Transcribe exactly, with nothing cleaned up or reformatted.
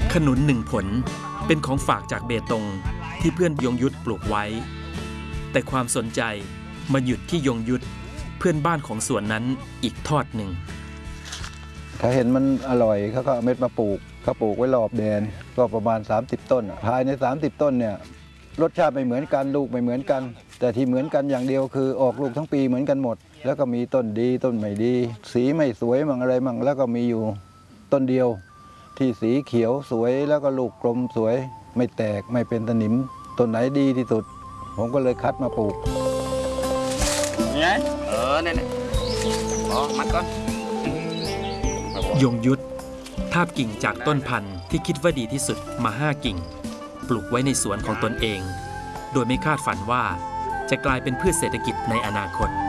ขนุนหนึ่งผลเป็นของฝากจากเบตงที่เพื่อนยงยุทธปลูกไว้แต่ความสนใจมาหยุดที่ยงยุทธเพื่อนบ้านของสวนนั้นอีกทอดหนึ่งเขาเห็นมันอร่อยเขาก็เอาเม็ดมาปลูกเขาปลูกไว้รอบแดนก็ประมาณสามสิบต้นภายในสามสิบต้นเนี่ยรสชาติไม่เหมือนกันลูกไม่เหมือนกันแต่ที่เหมือนกันอย่างเดียวคือออกลูกทั้งปีเหมือนกันหมดแล้วก็มีต้นดีต้นไม่ดีสีไม่สวยมั่งอะไรมั่งแล้วก็มีอยู่ต้นเดียวที่สีเขียวสวยแล้วก็ลูกกลมสวยไม่แตกไม่เป็นสนิมต้นไหนดีที่สุดผมก็เลยคัดมาปลูกเนี่ยเออเนี่ยอ๋อมัดก่อนยงยุทธทาบกิ่งจากต้นพันธุ์ที่คิดว่าดีที่สุดมาห้ากิ่งปลูกไว้ในสวนของตนเองโดยไม่คาดฝันว่าจะกลายเป็นพืชเศรษฐกิจในอนาคต